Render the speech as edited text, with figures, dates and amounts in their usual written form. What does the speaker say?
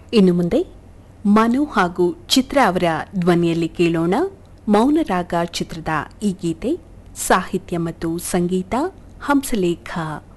ಇನ್ನು ಮುಂದೆ ಮನು ಹಾಗೂ ಚಿತ್ರ ಅವರ ಧ್ವನಿಯಲ್ಲಿ ಕೇಳೋಣ ಮೌನರಾಗ ಚಿತ್ರದ ಈ ಗೀತೆ. ಸಾಹಿತ್ಯ ಮತ್ತು ಸಂಗೀತ ಹಂಸಲೇಖ.